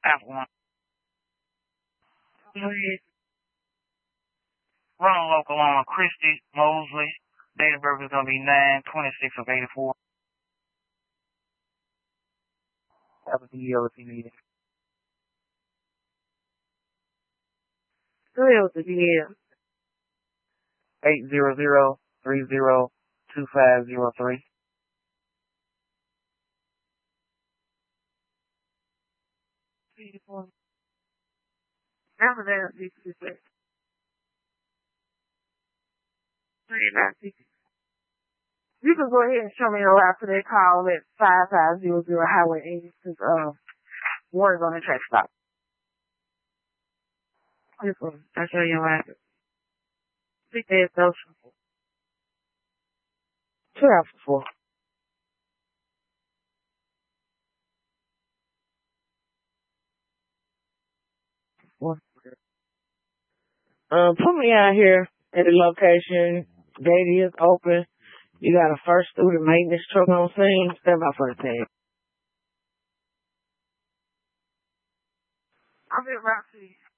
Alpha 1. Running local on Christy Mosley. Date of birth is going to be 9/26 of 84. Have a DL if you need it. Who else is here? 800-302503. After that, 66. 396. You can go ahead and show me the last of that call at 5500 Highway 80 since one is on the track stop. This one, I'll show you last. 6 days social. 2 after 4. Put me out here at the location. Gate is open. You got a first student maintenance truck on scene. Stand by for the tag. I'll be right to you.